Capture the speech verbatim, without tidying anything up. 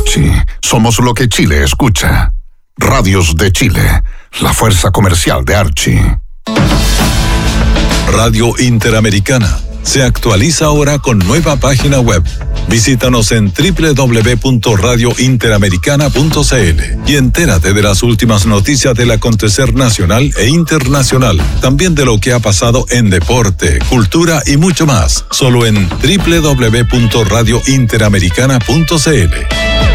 Archie, somos lo que Chile escucha. Radios de Chile, la fuerza comercial de Archie. Radio Interamericana se actualiza ahora con nueva página web. Visítanos en doble u doble u doble u punto radio interamericana punto c l y entérate de las últimas noticias del acontecer nacional e internacional. También de lo que ha pasado en deporte, cultura y mucho más. Solo en doble u doble u doble u punto radio interamericana punto c l.